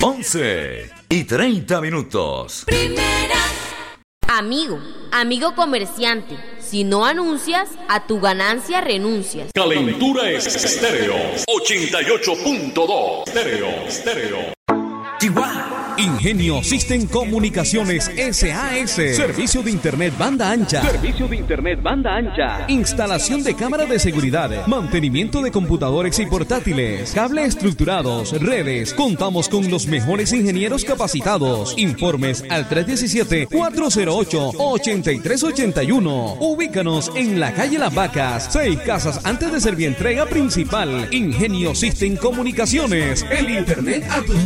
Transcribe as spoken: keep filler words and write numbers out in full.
once y treinta minutos. Primera. Amigo, amigo comerciante, si no anuncias, a tu ganancia renuncias. Calentura Estéreo ochenta y ocho punto dos. Estéreo, estéreo. Chihuahua. Ingenio System Comunicaciones S A S. Servicio de Internet banda ancha. Servicio de Internet banda ancha. Instalación de cámara de seguridad. Mantenimiento de computadores y portátiles. Cable estructurados. Redes. Contamos con los mejores ingenieros capacitados. Informes al tres uno siete, cuatro cero ocho, ocho tres ocho uno. Ubícanos en la calle Las Vacas. Seis casas antes de Servientrega Principal. Ingenio System Comunicaciones. El Internet a tu